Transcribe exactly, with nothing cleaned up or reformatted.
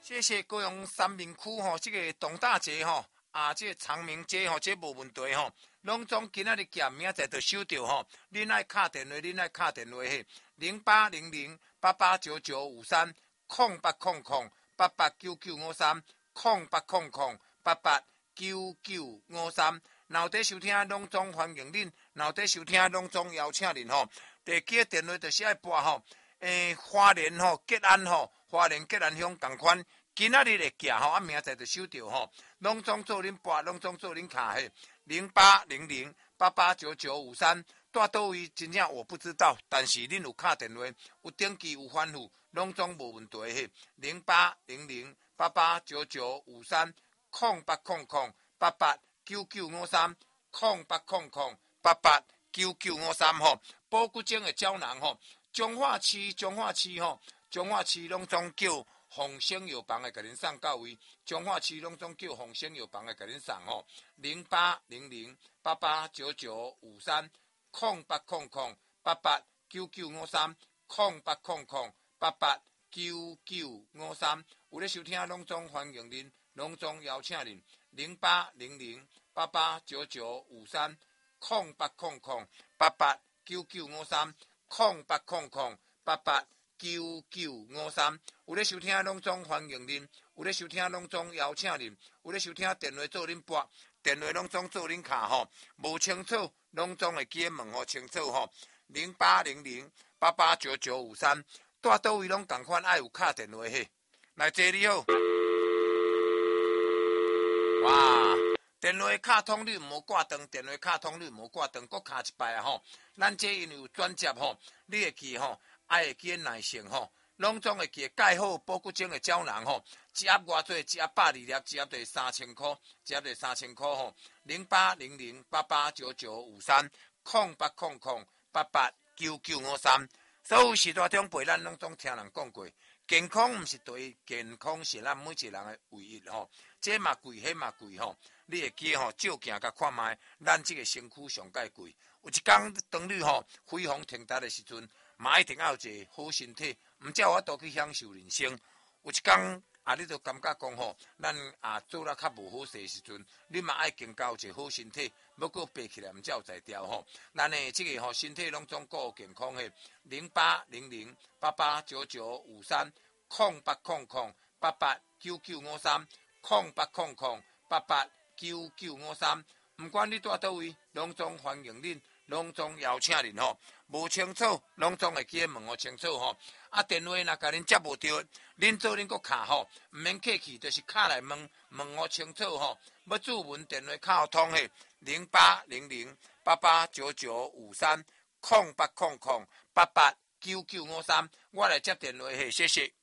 谢谢高雄三明区吼，这个东大街吼，啊，这个长明街吼，这无问题吼。拢总今仔日见，明仔载就收到吼。恁爱敲电话，恁爱敲电话嘿，零八零零八八九九五三，空八空空八八九九五三，空八空空八八九九五三。脑袋收听拢总欢迎恁，脑袋收听拢总邀请恁吼。第几个电话就是爱拨吼，诶、欸，花莲吼，吉安吼，花莲吉安乡同款。今仔日会寄吼，啊，明仔载就收到吼。拢总做恁拨，拢总做恁卡嘿，零八零零八八九九五三。住倒位真正我不知道，但是恁有敲电话，有登记有反复，拢总无问题嘿。零八零零八八九九五三，空八空空八八九九五三，空八空空八八九九五三吼。保骨精的胶囊吼，彰化市彰化市吼，彰化市拢总叫丰盛药房的，甲恁送到位。彰化市拢总叫丰盛药房的，甲恁送吼。零八零零八八九九五三，空八空空八八九九五三，空八空空八八九九五三。有咧收听拢总欢迎恁，拢总邀请恁。零八零零八八九九五三，空八空空八八九九五三，空八空空八八九九五三。有咧收听拢总欢迎恁，有咧收听拢总邀请恁，有咧收听电话做恁拨，电话拢总做恁卡吼。无清楚拢总会记问吼清楚吼。零八零零八八九九五三，住倒位拢共款爱有敲电话嘿。来坐你好。哇！电话卡通你无挂断，电话卡通你无挂断，搁卡一摆啊吼！咱这因为有专接吼，你会记吼，爱会记耐性吼，拢总会记盖好保骨精的胶囊吼，一盒偌济，一盒百二粒，一盒就三千块，一盒就三千块吼。零八零零八八九九五三，空八空空八八九九五三。所有时代中辈咱拢总听人讲过，健康毋是对，健康是咱每一个人的唯一吼。这嘛贵，迄嘛贵吼。你会记吼，照镜甲看卖，咱这个身躯上介贵。有一天当你吼飞黄腾达的时阵，嘛一定要有一个好身体，毋才有法度去享受人生。有一天啊，你就感觉讲吼，咱啊做了较无好势的时阵，你嘛爱更加有一个好身体，要搁爬起来，毋才有才调吼。咱的这个吼身体拢总顾健康的，零八零零八八九九五三，空八空空八八九九五三，空八空空八八九九五三。毋管你住倒位，拢总欢迎恁，拢总邀请恁吼。无清楚，拢总会记问我清楚吼。啊，电话若甲恁接无到，恁做恁搁卡吼，毋免客气，就是卡来问问我清楚吼。要注文电话卡互通嘿，零八零零八八九九五三，空八空空八八九九五三，我来接电话嘿，谢谢。